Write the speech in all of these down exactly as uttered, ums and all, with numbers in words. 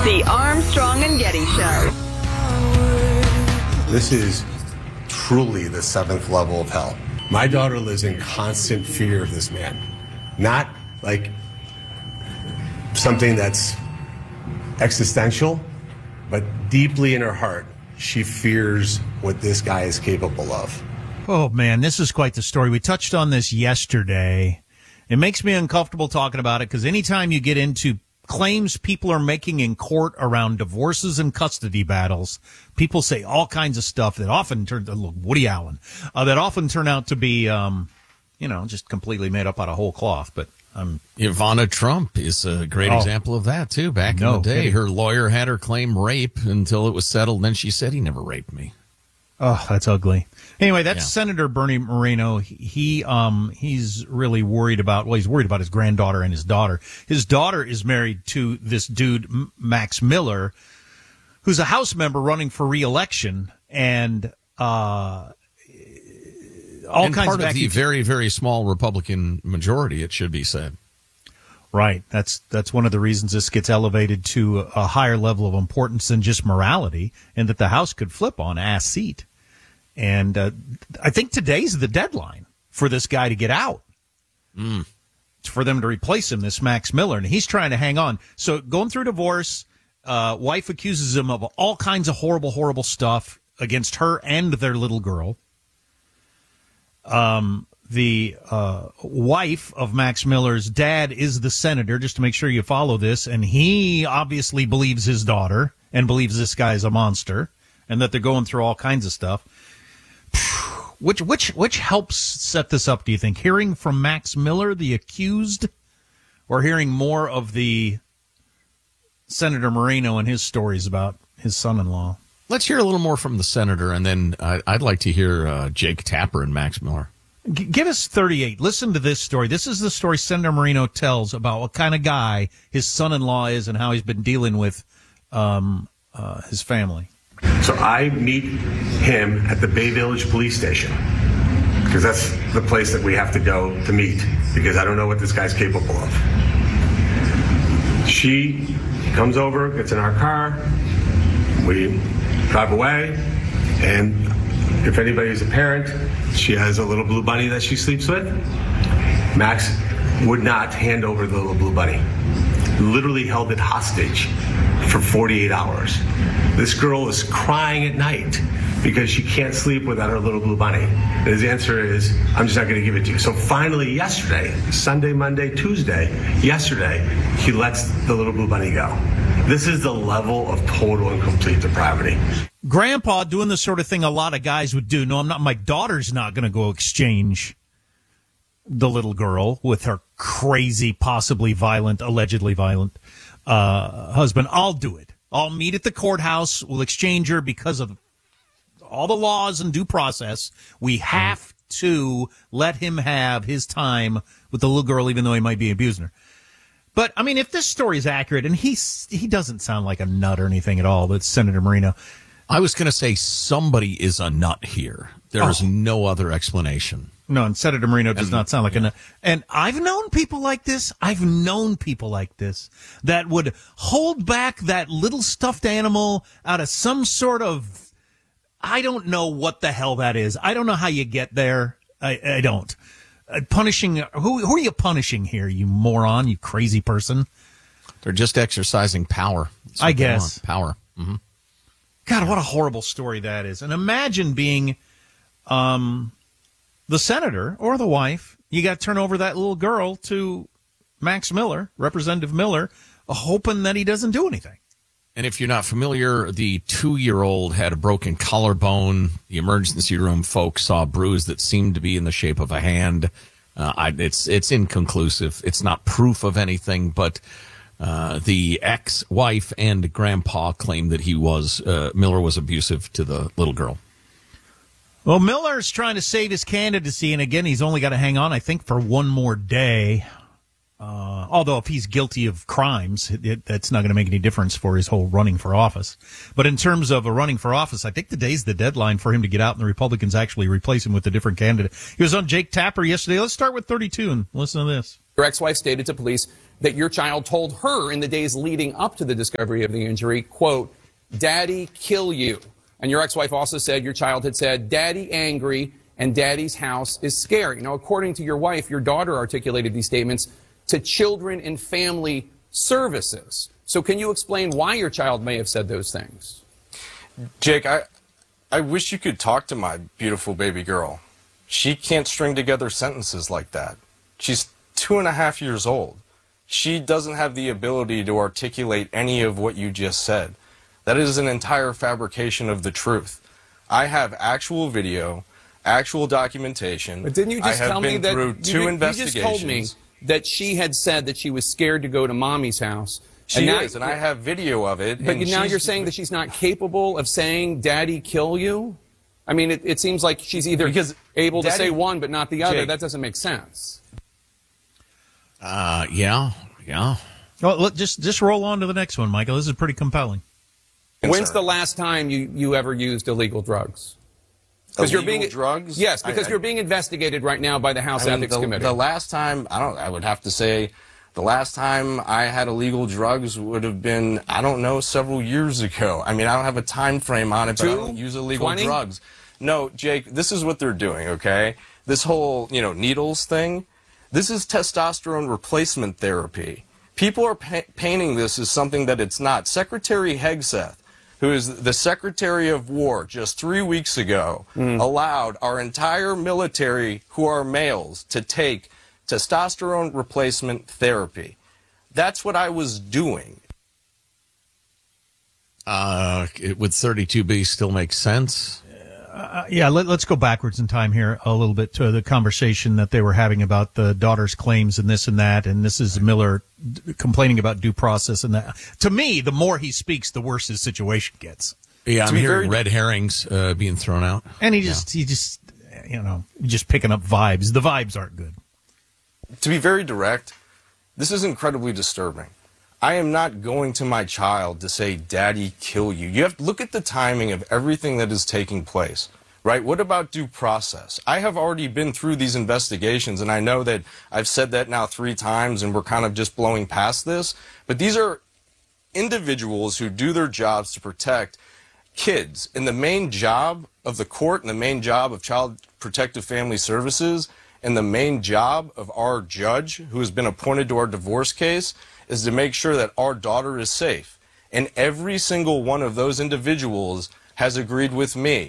The Armstrong and Getty Show. This is truly the seventh level of hell. My daughter lives in constant fear of this man. Not like something that's existential, but deeply in her heart, she fears what this guy is capable of. Oh, man, this is quite the story. We touched on this yesterday. It makes me uncomfortable talking about it because anytime you get into claims people are making in court around divorces and custody battles, people say all kinds of stuff that often turn to Woody Allen, uh, that often turn out to be, um, you know, just completely made up out of whole cloth. But um, Ivana Trump is a great oh, example of that, too. Back no in the day, kidding. Her lawyer had her claim rape until it was settled. Then she said he never raped me. Oh, that's ugly. Anyway, that's Yeah. Senator Bernie Moreno. He, he um he's really worried about, well, he's worried about his granddaughter and his daughter. His daughter is married to this dude, M- Max Miller, who's a House member running for re-election, and uh all and kinds part of, of the accu- very, very small Republican majority, it should be said. Right. That's that's one of the reasons this gets elevated to a higher level of importance than just morality, and that the House could flip on ass seat. And uh, I think today's the deadline for this guy to get out. Mm. It's for them to replace him, this Max Miller, and he's trying to hang on. So going through divorce, uh, wife accuses him of all kinds of horrible, horrible stuff against her and their little girl. Um. The uh, wife of Max Miller's dad is the senator, just to make sure you follow this, and he obviously believes his daughter and believes this guy's a monster and that they're going through all kinds of stuff. Which which which helps set this up, do you think? Hearing from Max Miller, the accused, or hearing more of the Senator Moreno and his stories about his son-in-law? Let's hear a little more from the senator, and then I, I'd like to hear uh, Jake Tapper and Max Miller. G- give us thirty-eight. Listen to this story. This is the story Senator Moreno tells about what kind of guy his son-in-law is and how he's been dealing with um, uh, his family. So I meet him at the Bay Village Police Station because that's the place that we have to go to meet because I don't know what this guy's capable of. She comes over, gets in our car, we drive away, and if anybody's a parent, she has a little blue bunny that she sleeps with. Max would not hand over the little blue bunny. Literally held it hostage for forty-eight hours. This girl is crying at night because she can't sleep without her little blue bunny. And his answer is, I'm just not going to give it to you. So finally yesterday, Sunday, Monday, Tuesday, yesterday, he lets the little blue bunny go. This is the level of total and complete depravity. Grandpa doing the sort of thing a lot of guys would do. No, I'm not. My daughter's not going to go exchange the little girl with her crazy, possibly violent, allegedly violent uh, husband. I'll do it. I'll meet at the courthouse. We'll exchange her because of all the laws and due process. We have to let him have his time with the little girl, even though he might be abusing her. But, I mean, if this story is accurate, and he's, he doesn't sound like a nut or anything at all, that's Senator Moreno. I was going to say somebody is a nut here. There is Oh. no other explanation. No, and Senator Moreno does And- not sound like yeah. a nut. And I've known people like this. I've known people like this that would hold back that little stuffed animal out of some sort of, I don't know what the hell that is. I don't know how you get there. I, I don't. Uh, punishing, who, who are you punishing here, you moron, you crazy person? They're just exercising power. That's I what they guess. want, power. Mm-hmm. God, what a horrible story that is. And imagine being um, the senator or the wife. You got to turn over that little girl to Max Miller, Representative Miller, hoping that he doesn't do anything. And if you're not familiar, the two-year-old had a broken collarbone. The emergency room folks saw a bruise that seemed to be in the shape of a hand. Uh, I, it's it's inconclusive. It's not proof of anything, but uh, the ex-wife and grandpa claimed that he was uh, Miller was abusive to the little girl. Well, Miller's trying to save his candidacy, and again, he's only got to hang on, I think, for one more day. Uh, although if he's guilty of crimes, it, it, that's not going to make any difference for his whole running for office. But in terms of a running for office, I think today's the deadline for him to get out and the Republicans actually replace him with a different candidate. He was on Jake Tapper yesterday. Let's start with thirty-two and listen to this. Your ex-wife stated to police that your child told her in the days leading up to the discovery of the injury, quote, "Daddy, kill you." And your ex-wife also said your child had said, "Daddy angry and Daddy's house is scary." Now, according to your wife, your daughter articulated these statements to Children and Family Services. So can you explain why your child may have said those things? Jake, I, I wish you could talk to my beautiful baby girl. She can't string together sentences like that. She's two and a half years old. She doesn't have the ability to articulate any of what you just said. That is an entire fabrication of the truth. I have actual video, actual documentation. But didn't you just I have tell been me that through you, two did, investigations. You just told me that she had said that she was scared to go to Mommy's house. She and now, is, and I have video of it. But and now she's- you're saying that she's not capable of saying, "Daddy, kill you"? I mean, it, it seems like she's either Because able to Daddy- say one but not the other. Jake. That doesn't make sense. Uh, yeah, yeah. Well, look, just just roll on to the next one, Michael. This is pretty compelling. When's the last time you, you ever used illegal drugs? Because you're Illegal being drugs? Yes, because I- I- you're being investigated right now by the House I mean, Ethics the, Committee. the last time, I don't, I would have to say, the last time I had illegal drugs would have been, I don't know, several years ago. I mean, I don't have a time frame on it, but I Two? don't use illegal twenty? drugs. No, Jake, this is what they're doing, okay? This whole, you know, needles thing, this is testosterone replacement therapy. People are pa- painting this as something that it's not. Secretary Hegseth, who is the Secretary of War just three weeks ago, Mm. allowed our entire military, who are males, to take testosterone replacement therapy. That's what I was doing. Uh, it, would thirty-two B still make sense? Uh, yeah, let, let's go backwards in time here a little bit to the conversation that they were having about the daughter's claims and this and that, and this is Miller d- complaining about due process and that. To me, the more he speaks, the worse his situation gets. Yeah, To I'm be hearing very- red herrings uh, being thrown out. And he just, he just, you know, just picking up vibes. The vibes aren't good. To be very direct, this is incredibly disturbing. I am not going to my child to say, "Daddy, kill you." You have to look at the timing of everything that is taking place, right? What about due process? I have already been through these investigations, and I know that I've said that now three times, and we're kind of just blowing past this. But these are individuals who do their jobs to protect kids. And the main job of the court and the main job of Child Protective Family Services and the main job of our judge, who has been appointed to our divorce case, is to make sure that our daughter is safe. And every single one of those individuals has agreed with me.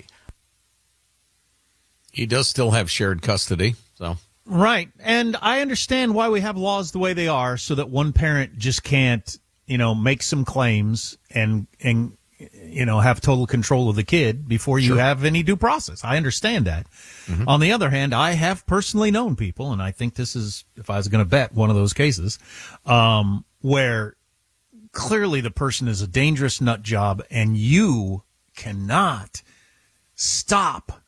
He does still have shared custody, so. Right. And I understand why we have laws the way they are so that one parent just can't, you know, make some claims and, and, you know, have total control of the kid before you Sure. have any due process. I understand that. Mm-hmm. On the other hand, I have personally known people, and I think this is, if I was going to bet, one of those cases, um, where clearly the person is a dangerous nut job and you cannot stop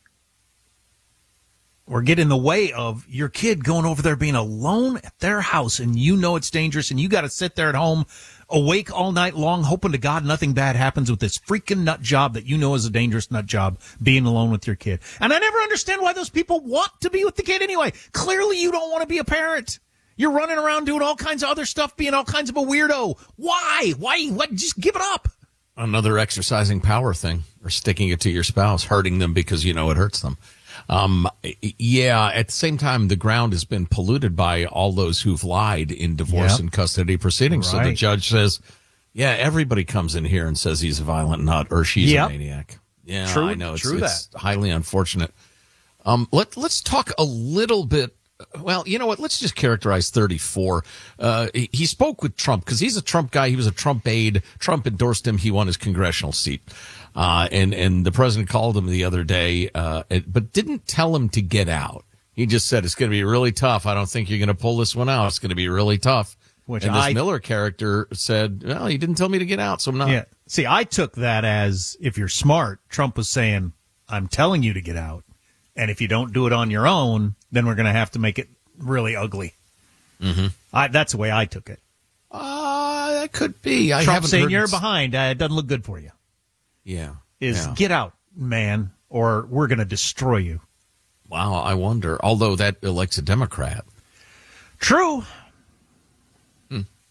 or get in the way of your kid going over there being alone at their house, and you know it's dangerous, and you got to sit there at home awake all night long hoping to God nothing bad happens with this freaking nut job that you know is a dangerous nut job, being alone with your kid. And I never understand why those people want to be with the kid anyway. Clearly you don't want to be a parent. You're running around doing all kinds of other stuff, being all kinds of a weirdo. Why? Why? What? Just give it up. Another exercising power thing, or sticking it to your spouse, hurting them because you know it hurts them. Um, yeah, at the same time, the ground has been polluted by all those who've lied in divorce Yep. and custody proceedings. So the Right. judge says, yeah, everybody comes in here and says he's a violent nut or she's Yep. a maniac. Yeah, True- I know. It's, true it's highly unfortunate. Um, let, let's talk a little bit. Well, you know what? Let's just characterize thirty-four. Uh, he, he spoke with Trump because he's a Trump guy. He was a Trump aide. Trump endorsed him. He won his congressional seat. Uh, and, and the president called him the other day, uh, but didn't tell him to get out. He just said, it's going to be really tough. I don't think you're going to pull this one out. It's going to be really tough. Which and this I- Miller character said, well, he didn't tell me to get out, so I'm not. Yeah. See, I took that as, if you're smart, Trump was saying, I'm telling you to get out. And if you don't do it on your own, then we're going to have to make it really ugly. Mm-hmm. I, that's the way I took it. Uh, that could be. I Trump haven't saying heard you're s- behind, uh, it doesn't look good for you. Yeah. Is yeah. get out, man, or we're going to destroy you. Wow, I wonder. Although that elects a Democrat. True.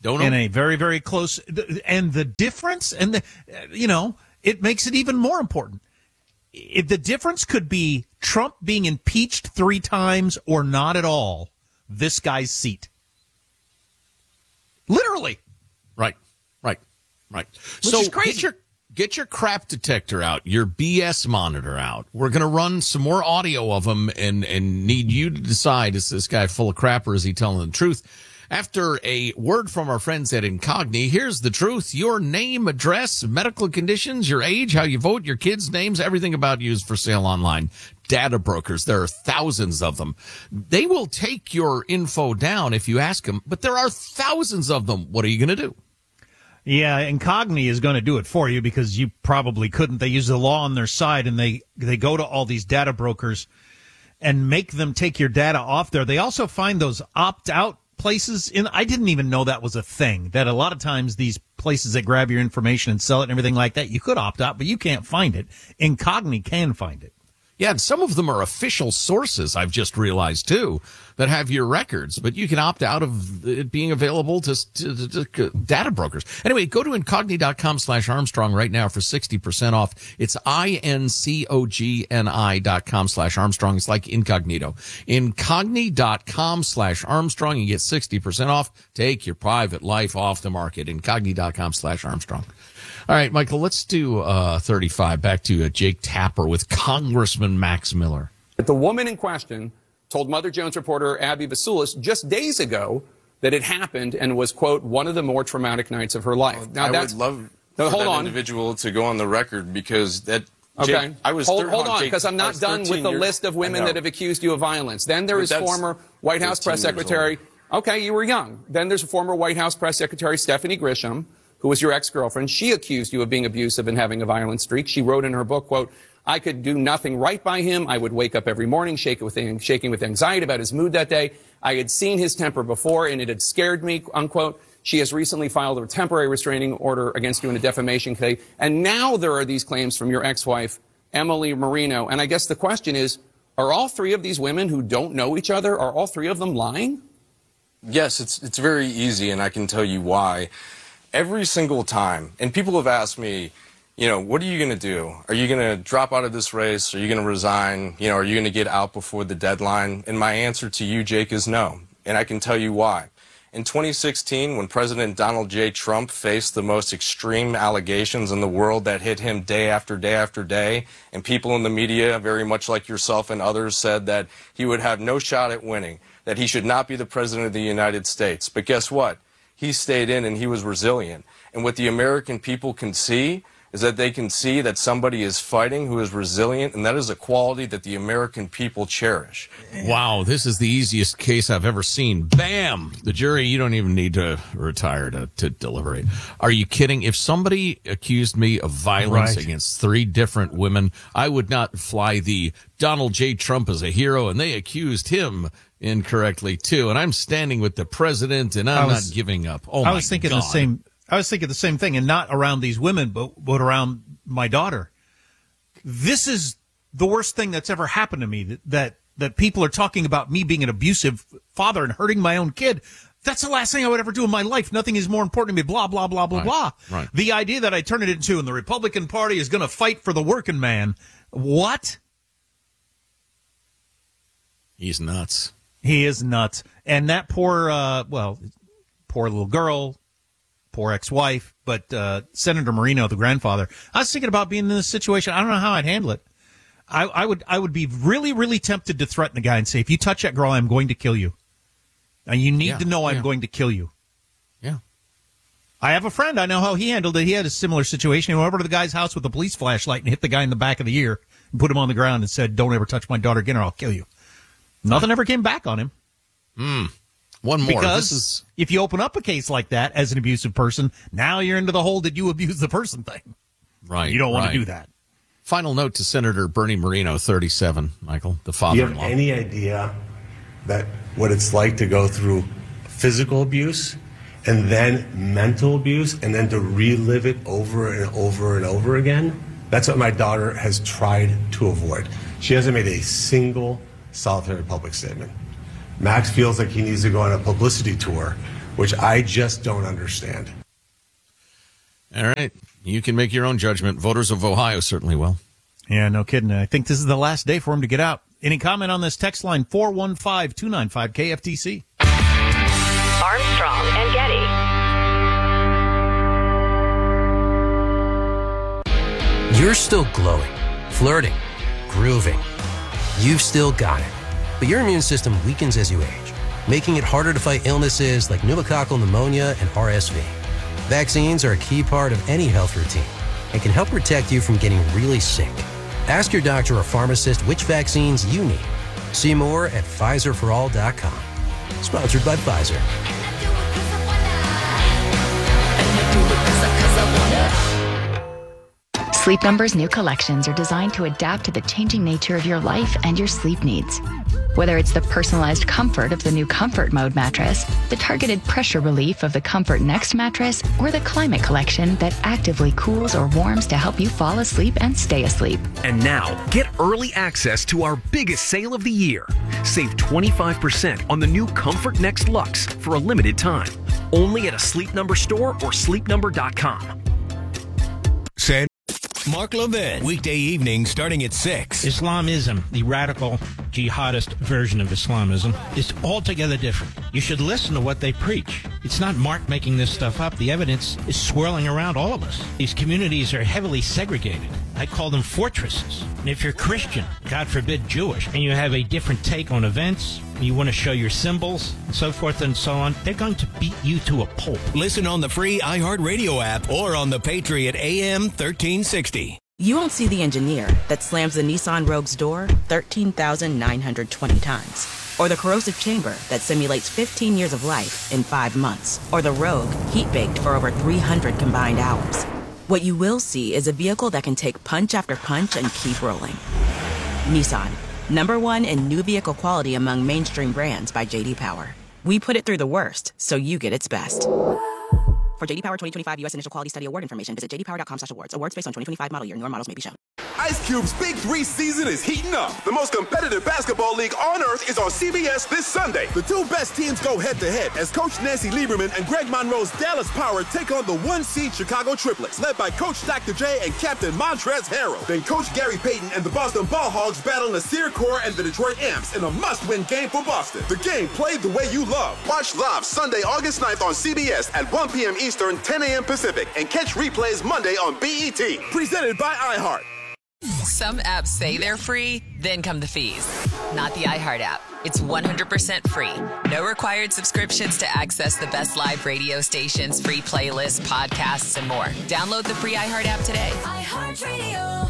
Don't know. In a very, very close, and the difference, and the, you know, it makes it even more important. If the difference could be Trump being impeached three times or not at all, this guy's seat. Literally. Right, right, right. Which so is crazy. Get your, get your crap detector out, your B S monitor out. We're going to run some more audio of him and, and need you to decide, is this guy full of crap or is he telling the truth? After a word from our friends at Incogni, here's the truth. Your name, address, medical conditions, your age, how you vote, your kids' names, everything about you is for sale online. Data brokers, there are thousands of them. They will take your info down if you ask them, but there are thousands of them. What are you going to do? Yeah, Incogni is going to do it for you because you probably couldn't. They use the law on their side, and they, they go to all these data brokers and make them take your data off there. They also find those opt-out places in. I didn't even know that was a thing, that a lot of times these places that grab your information and sell it and everything like that, you could opt out, but you can't find it. Incogni can find it. Yeah, and some of them are official sources, I've just realized, too, that have your records. But you can opt out of it being available to, to, to, to data brokers. Anyway, go to incogni.com slash Armstrong right now for sixty percent off. It's I-N-C-O-G-N-I dot com slash Armstrong. It's like incognito. Incogni.com slash Armstrong. You get sixty percent off. Take your private life off the market. Incogni.com slash Armstrong. All right, Michael, let's do uh, thirty-five. Back to uh, Jake Tapper with Congressman Max Miller. The woman in question told Mother Jones reporter Abby Vasulis just days ago that it happened and was, quote, one of the more traumatic nights of her life. Now, I that's, would love no, for hold that on. individual to go on the record because that. Okay. Jake, I was hold, thir- hold on, Jake, because I'm I not was done with the years, list of women I know. that have accused you of violence. Then there But is that's former White House press fifteen years secretary. old. Okay, you were young. Then there's a former White House press secretary, Stephanie Grisham, who was your ex-girlfriend. She accused you of being abusive and having a violent streak. She wrote in her book, quote, I could do nothing right by him. I would wake up every morning shaking with, shaking with anxiety about his mood that day. I had seen his temper before, and it had scared me, unquote. She has recently filed a temporary restraining order against you in a defamation case. And now there are these claims from your ex-wife, Emily Marino. And I guess the question is, are all three of these women who don't know each other, are all three of them lying? Yes, it's it's very easy, and I can tell you why. Every single time, and people have asked me, you know, what are you going to do? Are you going to drop out of this race? Are you going to resign? You know, are you going to get out before the deadline? And my answer to you, Jake, is no. And I can tell you why. In twenty sixteen, when President Donald J. Trump faced the most extreme allegations in the world that hit him day after day after day, and people in the media, very much like yourself and others, said that he would have no shot at winning, that he should not be the President of the United States. But guess what? He stayed in and he was resilient. And what the American people can see is that they can see that somebody is fighting who is resilient, and that is a quality that the American people cherish. Wow, this is the easiest case I've ever seen. Bam! The jury, you don't even need to retire to, to deliberate. Are you kidding? If somebody accused me of violence Right. against three different women, I would not fly the Donald J. Trump as a hero, and they accused him incorrectly, too. And I'm standing with the president, and I'm was- not giving up. Oh, I my was thinking God. the same. I was thinking the same thing, and not around these women, but but around my daughter. This is the worst thing that's ever happened to me. That that, that people are talking about me being an abusive father and hurting my own kid. That's the last thing I would ever do in my life. Nothing is more important to me. Blah blah blah blah Right, blah. right. The idea that I turn it into, and the Republican Party is going to fight for the working man. What? He's nuts. He is nuts. And that poor, uh, well, poor little girl. Poor ex-wife, but uh, Senator Marino, the grandfather. I was thinking about being in this situation. I don't know how I'd handle it. I, I would, I would be really, really tempted to threaten the guy and say, "If you touch that girl, I'm going to kill you. And you need Yeah, to know I'm yeah. going to kill you." Yeah. I have a friend. I know how he handled it. He had a similar situation. He went over to the guy's house with a police flashlight and hit the guy in the back of the ear and put him on the ground and said, "Don't ever touch my daughter again, or I'll kill you." Nothing ever came back on him. Hmm. One more. Because This is if you open up a case like that as an abusive person, now you're into the whole "did you abuse the person" thing. right. You don't want right. to do that. Final note to Senator Bernie Moreno, thirty-seven, Michael, the Do you have father-in-law. any idea that what it's like to go through physical abuse and then mental abuse and then to relive it over and over and over again? That's what my daughter has tried to avoid. She hasn't made a single solitary public statement. Max feels like he needs to go on a publicity tour which I just don't understand. All right. You can make your own judgment. Voters of Ohio certainly will. Yeah, no kidding. I think this is the last day for him to get out. Any comment on this text line? four one five, two nine five, K F T C. Armstrong and Getty. You're still glowing, flirting, grooving. You've still got it. But your immune system weakens as you age, making it harder to fight illnesses like pneumococcal pneumonia and R S V. Vaccines are a key part of any health routine and can help protect you from getting really sick. Ask your doctor or pharmacist which vaccines you need. See more at Pfizer for all dot com. Sponsored by Pfizer. Sleep Number's new collections are designed to adapt to the changing nature of your life and your sleep needs. Whether it's the personalized comfort of the new Comfort Mode mattress, the targeted pressure relief of the Comfort Next mattress, or the Climate Collection that actively cools or warms to help you fall asleep and stay asleep. And now, get early access to our biggest sale of the year. Save twenty-five percent on the new Comfort Next Luxe for a limited time. Only at a Sleep Number store or sleep number dot com. San Mark Levin, weekday evening starting at six. Islamism, the radical jihadist version of Islamism, is altogether different. You should listen to what they preach. It's not Mark making this stuff up. The evidence is swirling around all of us. These communities are heavily segregated. I call them fortresses. And if you're Christian, God forbid Jewish, and you have a different take on events, you want to show your symbols, and so forth and so on, they're going to beat you to a pulp. Listen on the free iHeartRadio app or on the Patriot A M thirteen sixty. You won't see the engineer that slams the Nissan Rogue's door thirteen thousand nine hundred twenty times. Or the corrosive chamber that simulates fifteen years of life in five months. Or the Rogue heat-baked for over three hundred combined hours. What you will see is a vehicle that can take punch after punch and keep rolling. Nissan. Number one in new vehicle quality among mainstream brands by J D Power. We put it through the worst, so you get its best. For J D Power twenty twenty-five U S Initial Quality Study Award information, visit j d power dot com slash awards. Awards based on twenty twenty-five model year. Newer models may be shown. Ice Cube's Big Three season is heating up. The most competitive basketball league on earth is on C B S this Sunday. The two best teams go head-to-head as Coach Nancy Lieberman and Greg Monroe's Dallas Power take on the one-seed Chicago Triplets, led by Coach Doctor J and Captain Montrezl Harrell. Then Coach Gary Payton and the Boston Ball Hogs battle Nasir Kaur and the Detroit Amps in a must-win game for Boston. The game played the way you love. Watch live Sunday, August ninth on C B S at one p.m. Eastern, ten a.m. Pacific, and catch replays Monday on B E T. Presented by iHeart. Some apps say they're free, then come the fees. Not the iHeart app. It's one hundred percent free. No required subscriptions to access the best live radio stations, free playlists, podcasts, and more. Download the free iHeart app today. iHeartRadio.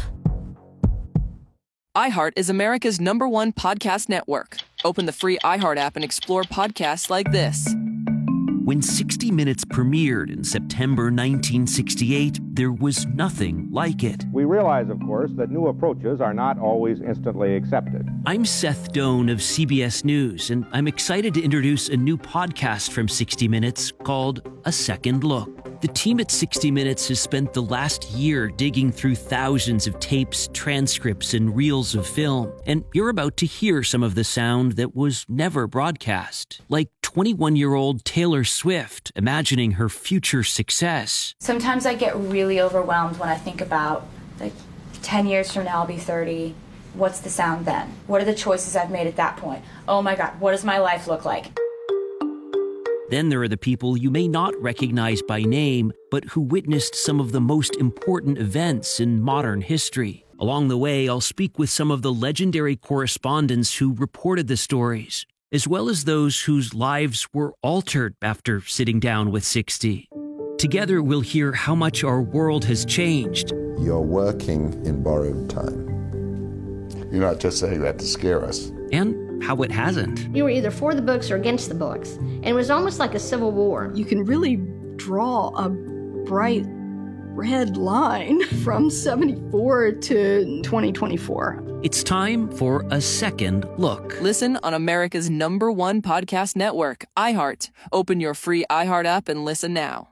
iHeart is America's number one podcast network. Open the free iHeart app and explore podcasts like this. When sixty minutes premiered in September nineteen sixty-eight, there was nothing like it. We realize, of course, that new approaches are not always instantly accepted. I'm Seth Doan of C B S News, and I'm excited to introduce a new podcast from sixty minutes called A Second Look. The team at sixty minutes has spent the last year digging through thousands of tapes, transcripts, and reels of film, and you're about to hear some of the sound that was never broadcast, like twenty-one-year-old Taylor Swift imagining her future success. Sometimes I get really overwhelmed when I think about, like, ten years from now I'll be thirty. What's the sound then? What are the choices I've made at that point? Oh my God, what does my life look like? Then there are the people you may not recognize by name, but who witnessed some of the most important events in modern history. Along the way, I'll speak with some of the legendary correspondents who reported the stories, as well as those whose lives were altered after sitting down with sixty. Together, we'll hear how much our world has changed. You're working in borrowed time. You're not just saying that to scare us. And how it hasn't. You were either for the books or against the books, and it was almost like a civil war. You can really draw a bright red line from seventy-four to twenty twenty-four. It's time for A Second Look. Listen on America's number one podcast network, iHeart. Open your free iHeart app and listen now.